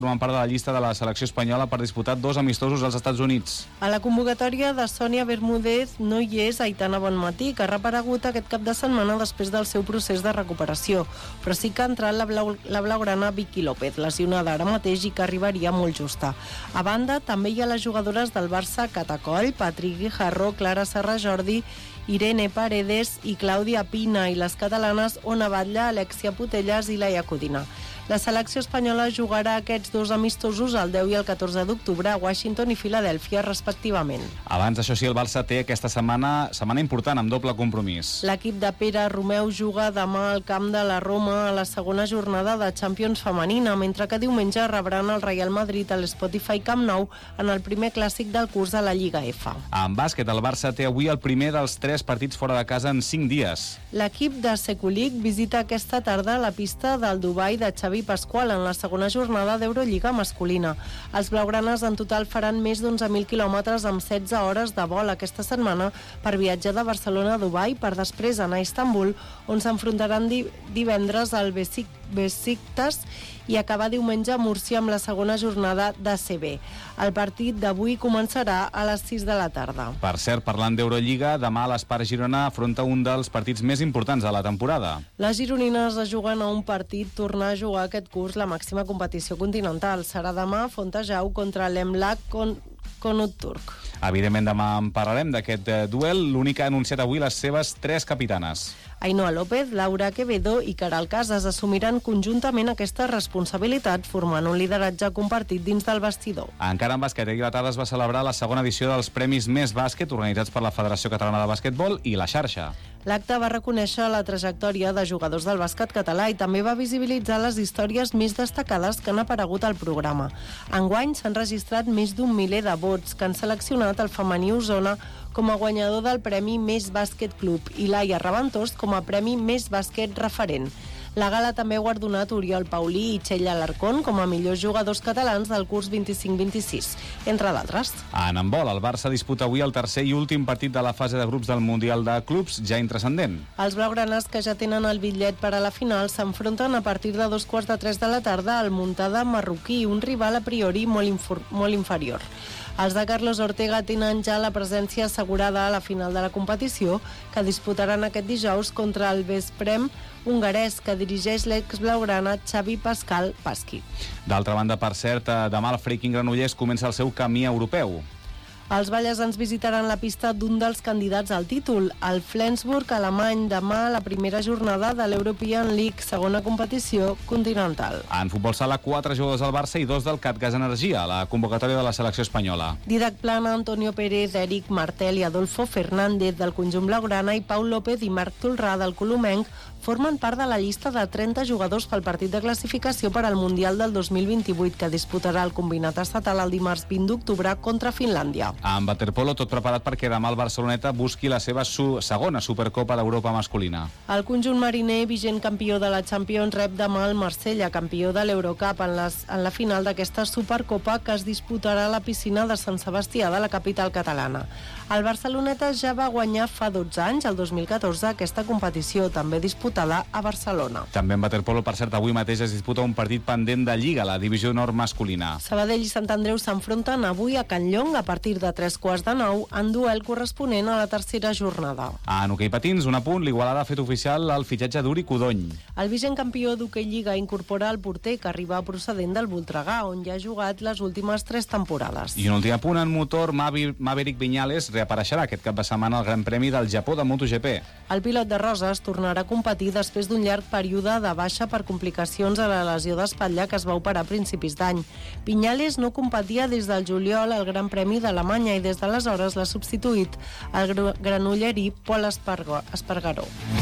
formen part de la llista de la selecció espanyola per disputar 2 amistosos als Estats Units. A la convocatòria de Sònia Bermúdez no hi és Aitana Bonmatí, que ha reaparegut aquest cap de setmana després del seu procés de recuperació, però sí que ha entrat la blaugrana Vicky López, lesionada ara mateix i que arribaria molt justa. A banda, també hi ha les jugadores del Barça Catacoll, Patrick Guijarro, Clara Serra Jordi, Irene Paredes i Clàudia Pina, i les catalanes Ona Batlle, Alexia Putellas i Laia Codina. La selecció espanyola jugarà aquests 2 amistosos el 10 i el 14 d'octubre a Washington i Filadèlfia, respectivament. Abans d'això, sí, el Barça té aquesta setmana important amb doble compromís. L'equip de Pere Romeu juga demà al camp de la Roma a la segona jornada de Champions femenina, mentre que diumenge rebran el Real Madrid a l'Spotify Camp Nou en el primer clàssic del curs de la Lliga F. En bàsquet, el Barça té avui el primer dels 3 partits fora de casa en 5 dies. L'equip de Sekulic visita aquesta tarda la pista del Dubai de Xavi Pasqual en la segona jornada d'Eurolliga masculina. Els blaugranes en total faran més d'11.000 quilòmetres amb 16 hores de vol aquesta setmana per viatjar de Barcelona a Dubai per després anar a Istanbul, on s'enfrontaran divendres al Besiktas i acabar diumenge a Múrcia amb la segona jornada d'ACB. El partit d'avui començarà a les 6 de la tarda. Per cert, parlant d'Eurolliga, demà l'Espar Girona afronta un dels partits més importants de la temporada. Les gironines es juguen a un partit tornar a jugar aquest curs la màxima competició continental. Serà demà a Fontejau contra l'Emlak Konutturk. Evidentment, demà en parlarem d'aquest duel. L'únic que ha anunciat avui les seves 3 capitanes. Ainhoa López, Laura Quevedo i Caral Casas assumiran conjuntament aquesta responsabilitat, formant un lideratge compartit dins del vestidor. Encara en bàsquet, ahir a la tarda es va celebrar la segona edició dels Premis Més Bàsquet, organitzats per la Federació Catalana de Bàsquetbol i la Xarxa. L'acte va reconèixer la trajectòria de jugadors del bàsquet català i també va visibilitzar les històries més destacades que han aparegut al programa. Enguany s'han registrat més d'1 miler de vots que han seleccionat el femení Osona com a guanyador del Premi Més Bàsquet Club i Laia Raventós com a Premi Més Bàsquet Referent. La gala també ha guardonat Oriol Paulí i Txell Alarcón com a millors jugadors catalans del curs 25-26, entre d'altres. En handbol, el Barça disputa avui el tercer i últim partit de la fase de grups del Mundial de Clubs, ja intrascendent. Els blaugranes, que ja tenen el bitllet per a la final, s'enfronten a partir de 2:45 de la tarda al Muntada marroquí, un rival a priori molt inferior. Els de Carlos Ortega tenen ja la presència assegurada a la final de la competició, que disputaran aquest dijous contra el Vesprem hongarès, que dirigeix l'ex-blaugrana Xavi Pascal Pasqui. D'altra banda, per cert, demà el Freiking Granollers comença el seu camí europeu. Els ballesans visitaran la pista d'un dels candidats al títol, el Flensburg alemany, demà a la primera jornada de l'European League, segona competició continental. En futbol sala, 4 jugadors del Barça i 2 del CatGas Energia, la convocatòria de la selecció espanyola. Didac Plana, Antonio Pérez, Eric Martel i Adolfo Fernández del conjunt blaugrana i Pau López i Marc Tolrà del colomenc formen part de la llista de 30 jugadors pel partit de classificació per al Mundial del 2028, que disputarà el combinat estatal el dimarts 20 d'octubre contra Finlàndia. En waterpolo, tot preparat perquè demà el Barceloneta busqui la seva segona Supercopa d'Europa masculina. El conjunt mariner, vigent campió de la Champions, rep demà el Marsella, campió de l'Eurocup, en la final d'aquesta Supercopa que es disputarà a la piscina de Sant Sebastià de la capital catalana. El Barceloneta ja va guanyar fa 12 anys, el 2014, aquesta competició, també disputada a Barcelona. També en waterpolo, per cert, avui mateix es disputa un partit pendent de Lliga, la divisió nord masculina. Sabadell i Sant Andreu s'enfronten avui a Can Llong a partir de 3:15 en duel corresponent a la tercera jornada. En hoquei patins, un apunt, l'Igualada ha fet oficial el fitxatge d'Uri Codony. El vigent campió d'hoquei Lliga incorpora el porter que arriba procedent del Voltregà, on ja ha jugat les últimes 3 temporades. I un últim apunt, en motor, Maverick Viñales reapareixerà aquest cap de setmana al Gran Premi del Japó de MotoGP. El pilot de Roses tornarà a competir després d'un llarg període de baixa per complicacions a la lesió d'espatlla que es va operar a principis d'any. Viñales no competia des del juliol al Gran Premi d'Alemanya i des d'aleshores l'ha substituït el granollerí Pol Espargaró.